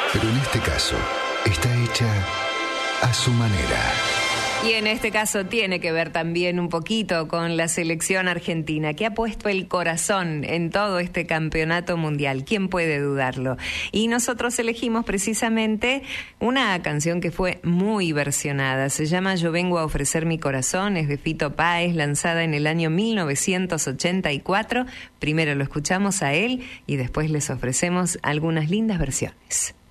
Pero en este caso, está hecha a su manera. Y en este caso tiene que ver también un poquito con la selección argentina, que ha puesto el corazón en todo este campeonato mundial. ¿Quién puede dudarlo? Y nosotros elegimos precisamente una canción que fue muy versionada. Se llama Yo vengo a ofrecer mi corazón, es de Fito Páez, lanzada en el año 1984. Primero lo escuchamos a él y después les ofrecemos algunas lindas versiones.